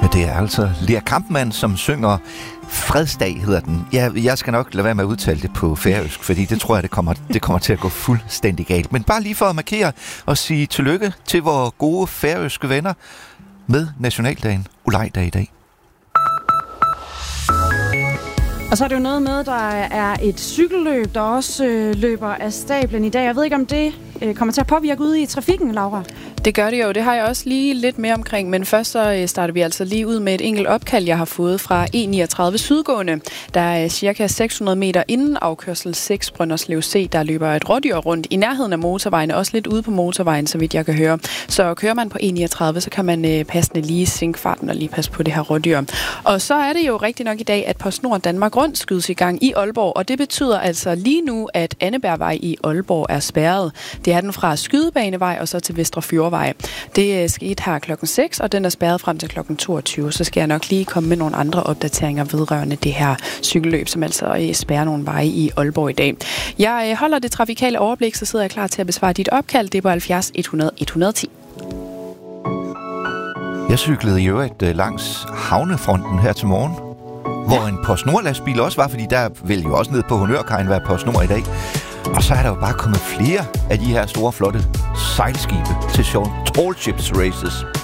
Det er altså Lea Kampmann, som synger Fredsdag, hedder den. Jeg skal nok lade være med at udtale det på færøsk, fordi det tror jeg, det kommer til at gå fuldstændig galt. Men bare lige for at markere og sige tillykke til vores gode færøske venner med nationaldagen, Olejdag i dag. Og så er det jo noget med, der er et cykelløb, der også løber af stablen i dag. Jeg ved ikke, om det kommer til at påvirke ude i trafikken, Laura? Det gør det jo. Det har jeg også lige lidt mere omkring. Men først så starter vi altså lige ud med et enkelt opkald, jeg har fået fra E39 Sydgående. Der er cirka 600 meter inden afkørsel 6 Brønderslev C. Der løber et rådyr rundt i nærheden af motorvejen, også lidt ude på motorvejen, så vidt jeg kan høre. Så kører man på E39, så kan man passende lige sænke farten og lige passe på det her rådyr. Og så er det jo rigtig nok i dag, at PostNord Danmark Rundt skydes i gang i Aalborg. Og det betyder altså lige nu, at Annebergvej i Aalborg er spærret. Det er den fra Skydebanevej og så til Vestre Fjordvej. Det skete her klokken 6, og den er spærret frem til klokken 22. Så skal jeg nok lige komme med nogle andre opdateringer vedrørende det her cykelløb, som altså spærrer nogle veje i Aalborg i dag. Jeg holder det trafikale overblik, så sidder jeg klar til at besvare dit opkald. Det er på 70 100 110. Jeg cyklede i øvrigt langs havnefronten her til morgen, hvor en PostNord-lastbil også var, fordi der vil jo også ned på Honørkajen være PostNord i dag. Og så er der jo bare kommet flere af de her store, flotte sejlskibe til Tall Ships Races.